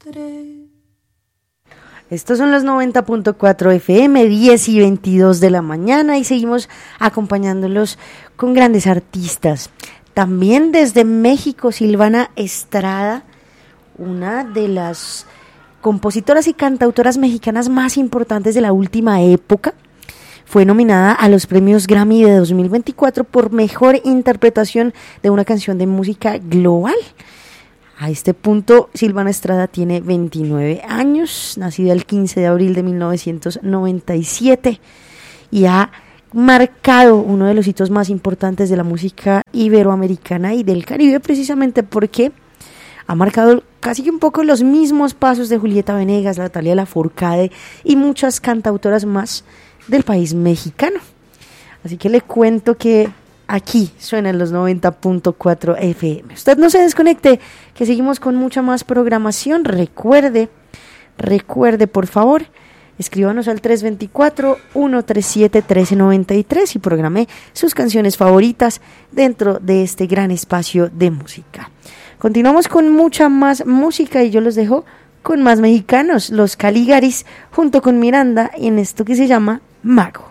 Estos son los 90.4 FM, 10:22 de la mañana, y seguimos acompañándolos con grandes artistas. También desde México, Silvana Estrada, una de las compositoras y cantautoras mexicanas más importantes de la última época, fue nominada a los premios Grammy de 2024 por mejor interpretación de una canción de música global. A este punto, Silvana Estrada tiene 29 años, nacida el 15 de abril de 1997, y ha marcado uno de los hitos más importantes de la música iberoamericana y del Caribe, precisamente porque ha marcado casi que un poco los mismos pasos de Julieta Venegas, Natalia Lafourcade y muchas cantautoras más del país mexicano. Así que le cuento que aquí suenan los 90.4 FM. Usted no se desconecte, que seguimos con mucha más programación. Recuerde, por favor, escríbanos al 324-137-1393 y programe sus canciones favoritas dentro de este gran espacio de música. Continuamos con mucha más música y yo los dejo con más mexicanos, los Caligaris, junto con Miranda, en esto que se llama Mago.